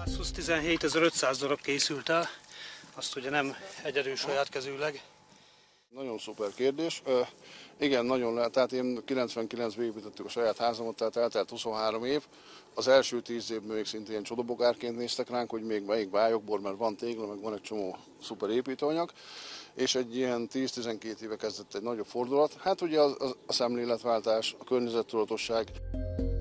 117.500 darab készült el, azt ugye nem egyedül saját kezűleg. Nagyon szuper kérdés. Igen, nagyon lehet. Tehát én 99-ben építettük a saját házamat, tehát eltelt 23 év. Az első 10 évben még szintén csodabogárként néztek ránk, hogy még melyik bájokból, mert van tégla, meg van egy csomó szuper építőanyag. És egy ilyen 10-12 éve kezdett egy nagyobb fordulat. Hát ugye a szemléletváltás, a környezettudatosság.